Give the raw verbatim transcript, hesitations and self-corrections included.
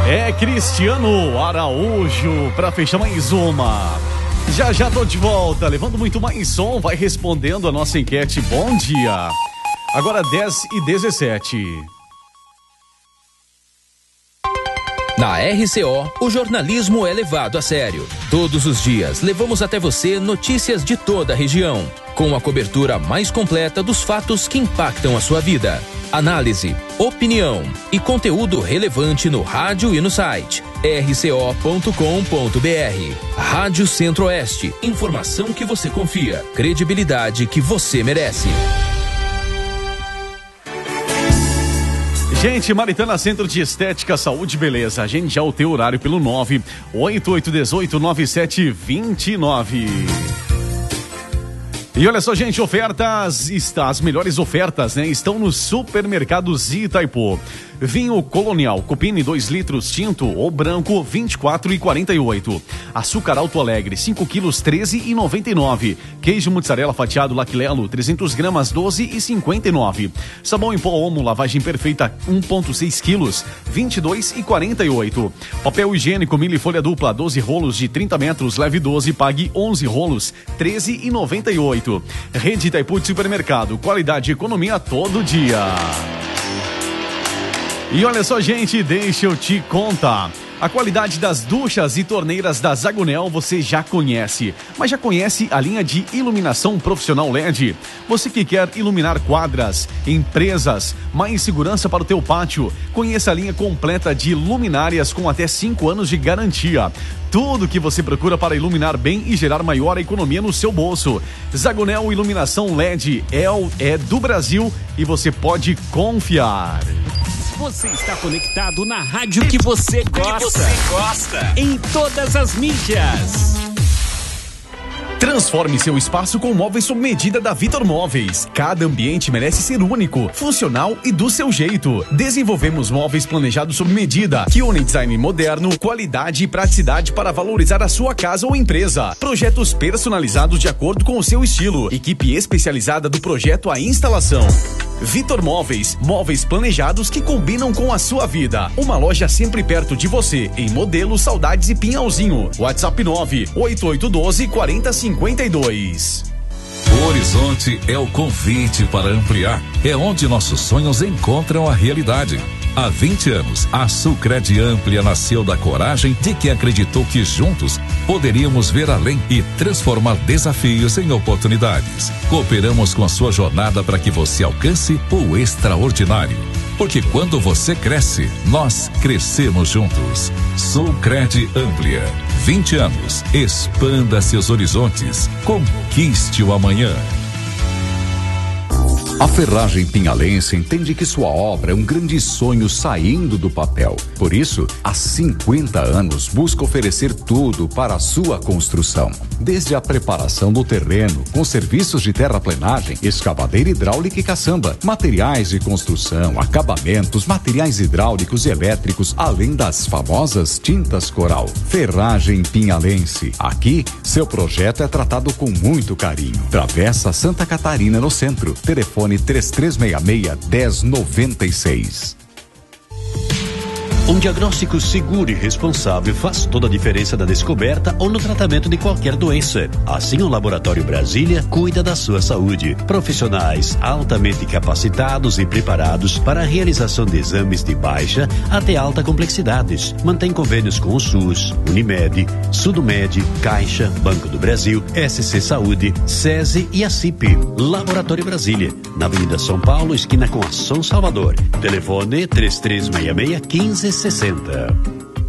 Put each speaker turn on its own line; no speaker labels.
É Cristiano Araújo para fechar mais uma. Já já tô de volta, levando muito mais som, vai respondendo a nossa enquete. Bom dia. Agora dez e dezessete.
Na R C O, o jornalismo é levado a sério. Todos os dias, levamos até você notícias de toda a região, com a cobertura mais completa dos fatos que impactam a sua vida. Análise, opinião e conteúdo relevante no rádio e no site r c o ponto com ponto b r. Rádio Centro-Oeste, informação que você confia, credibilidade que você merece.
Gente, Maritana Centro de Estética, Saúde e Beleza. Agende já o teu horário pelo nove oito oito um oito nove sete dois nove. E olha só, gente, ofertas, está, as melhores ofertas, né? Estão nos supermercados Itaipu. Vinho Colonial, Cupini dois litros tinto ou branco, vinte e quatro reais e quarenta e oito centavos. Açúcar Alto Alegre, cinco quilos, treze reais e noventa e nove centavos. Queijo mussarela fatiado Laquilelo, trezentos gramas, doze reais e cinquenta e nove centavos. Sabão em pó Omo, lavagem perfeita, um vírgula seis quilos, vinte e dois reais e quarenta e oito centavos. Papel higiênico Mili Folha Dupla, doze rolos de trinta metros, leve doze, pague onze rolos, treze reais e noventa e oito centavos. Rede Itaipu de Supermercado, qualidade e economia todo dia. E olha só, gente, deixa eu te contar. A qualidade das duchas e torneiras da Zagonel você já conhece, mas já conhece a linha de iluminação profissional L E D? Você que quer iluminar quadras, empresas, mais segurança para o teu pátio, conheça a linha completa de luminárias com até cinco anos de garantia. Tudo que você procura para iluminar bem e gerar maior economia no seu bolso. Zagonel Iluminação L E D é, o, é do Brasil e você pode confiar.
Você está conectado na rádio que você gosta. Que você gosta. Em todas as mídias.
Transforme seu espaço com móveis sob medida da Vitor Móveis. Cada ambiente merece ser único, funcional e do seu jeito. Desenvolvemos móveis planejados sob medida, que unem design moderno, qualidade e praticidade para valorizar a sua casa ou empresa. Projetos personalizados de acordo com o seu estilo. Equipe especializada do projeto à instalação. Vitor Móveis, móveis planejados que combinam com a sua vida. Uma loja sempre perto de você, em Modelo, Saudades e Pinhalzinho. WhatsApp nove oito oito um dois, quatro zero cinco dois.
O Horizonte é o convite para ampliar. É onde nossos sonhos encontram a realidade. Há vinte anos, a Sulcred Amplia nasceu da coragem de quem acreditou que juntos poderíamos ver além e transformar desafios em oportunidades. Cooperamos com a sua jornada para que você alcance o extraordinário. Porque quando você cresce, nós crescemos juntos. Sulcred Amplia. vinte anos. Expanda seus horizontes. Conquiste o amanhã.
A Ferragem Pinhalense entende que sua obra é um grande sonho saindo do papel. Por isso, há cinquenta anos busca oferecer tudo para a sua construção. Desde a preparação do terreno, com serviços de terraplenagem, escavadeira hidráulica e caçamba, materiais de construção, acabamentos, materiais hidráulicos e elétricos, além das famosas tintas coral. Ferragem Pinhalense. Aqui, seu projeto é tratado com muito carinho. Travessa Santa Catarina, no centro. Telefone três três seis seis, um zero nove seis.
Um diagnóstico seguro e responsável faz toda a diferença na descoberta ou no tratamento de qualquer doença. Assim, o Laboratório Brasília cuida da sua saúde. Profissionais altamente capacitados e preparados para a realização de exames de baixa até alta complexidades. Mantém convênios com o SUS, Unimed, Sudomed, Caixa, Banco do Brasil, S C Saúde, SESI e a C I P. Laboratório Brasília, na Avenida São Paulo, esquina com a São Salvador. Telefone três três seis seis, um cinco sessenta.